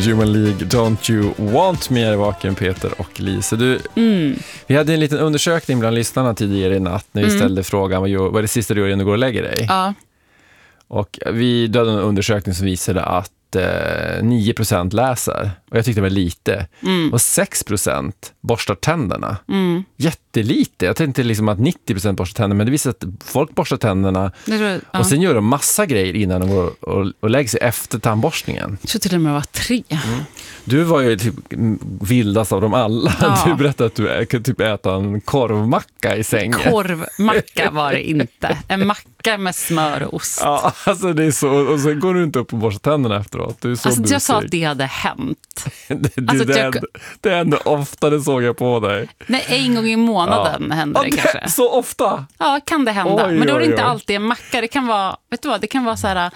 Human League, Don't You Want Me är vaken, Peter och Lise. Vi hade en liten undersökning bland lyssnarna tidigare i natt när vi ställde frågan vad är det sista du gör innan du går och lägger dig? Ja. Och vi hade en undersökning som visade att 9% läser. Och jag tyckte det var lite. Och 6% borstar tänderna. Jättelite. Jag tänkte liksom att 90% borstar tänderna. Men det visar att folk borstar tänderna. Och sen gör de massa grejer innan de går och lägger sig efter tandborstningen. Jag tror till och med var 3. Du var ju typ vildast av dem alla. Ja. Du berättade att du kunde typ äta en korvmacka i sängen. Korvmacka var det inte. En macka med smör och ost. Ja, alltså det är så. Och sen går du inte upp och borstar tänderna efteråt. Du är så Alltså busig. jag sa att det hade hänt. Det hände ofta, det såg jag på dig. Nej, en gång i månaden händer det kanske. Så ofta? Ja, kan det hända. Oj, men då är det oj, inte oj. alltid en macka. Det kan vara, vet du vad, det kan vara så här...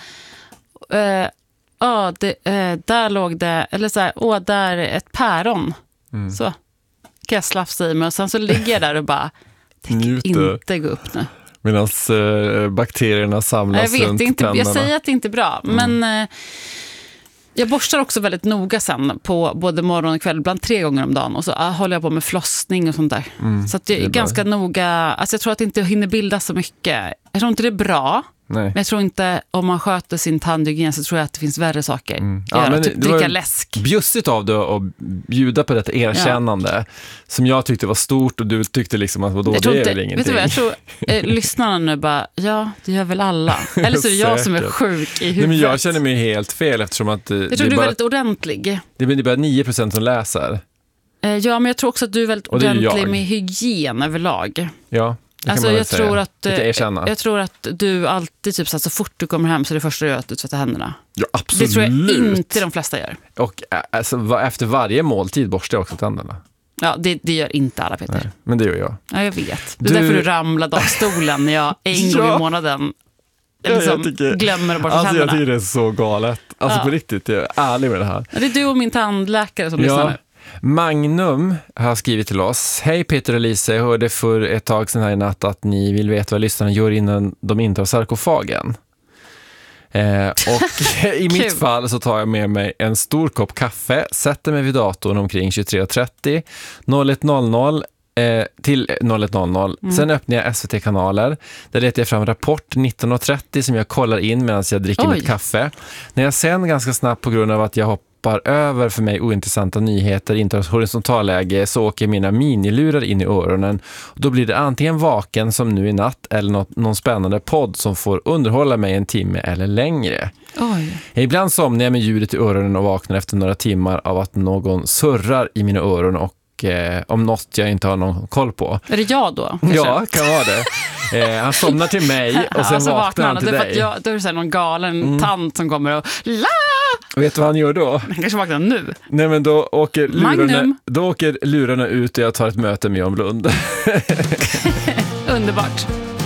där låg det, eller så här, där är ett päron. Så kan jag slafsa i mig och sen så ligger jag där och bara inte gå upp nu. Medan bakterierna samlas runt inte, tänderna. jag säger att det inte är bra, men jag borstar också väldigt noga sen på både morgon och kväll, ibland 3 gånger om dagen, och så håller jag på med flossning och sånt där. Så att jag är ganska noga, alltså jag tror att det inte hinner bilda så mycket. Jag tror inte det är bra. Nej. Men jag tror inte, om man sköter sin tandhygien så tror jag att det finns värre saker. Typ dricka läsk. Bjussigt av det att bjuda på detta erkännande som jag tyckte var stort och du tyckte liksom att vadå, det är väl ingenting. Vet du vad, jag tror lyssnarna nu bara, ja, det gör väl alla. Eller så är det jag som är sjuk i huvudet. Nej, men jag känner mig helt fel eftersom att jag tror du är väldigt ordentlig. Det är bara 9% som läser. Ja, men jag tror också att du är väldigt ordentlig med hygien överlag. Ja. Alltså jag tror att du alltid typ så fort du kommer hem så är det första du gör att du tvättar händerna. Ja, absolut. Det tror jag inte de flesta gör. Och alltså, efter varje måltid borstar jag också tänderna. Ja, det gör inte alla, Peter. Nej, men det gör jag. Ja, jag vet. Det är därför du ramlade av stolen när jag en gång i månaden glömmer att borsta tänderna. Jag tycker det är så galet. Alltså på riktigt, jag är ärlig med det här. Ja, det är du och min tandläkare som lyssnar nu. Magnum har skrivit till oss. Hej Peter och Lisa, jag hörde för ett tag sedan här i natt att ni vill veta vad lyssnarna gör innan de intar sarkofagen. Och i mitt fall så tar jag med mig en stor kopp kaffe, sätter mig vid datorn omkring 23.30, 01.00 till 01.00. Sen öppnar jag SVT-kanaler. Där letar jag fram Rapport 19.30 som jag kollar in medan jag dricker mitt kaffe. När jag sen ganska snabbt på grund av att jag hoppar över för mig ointressanta nyheter, inte har horisontalläge, så åker mina minilurar in i öronen. Och då blir det antingen vaken som nu i natt eller någon spännande podd som får underhålla mig en timme eller längre. Ibland somnar jag med ljudet i öronen och vaknar efter några timmar av att någon surrar i mina öron och om något jag inte har någon koll på. Är det jag då? Kanske? Ja, kan vara det. Han somnar till mig och sen vaknar han till dig. Då är det så här någon galen tant som kommer och vet du vad han gör då? Han kanske vaknar nu. Nej, men då åker lurarna ut och jag tar ett möte med John Blund. Underbart.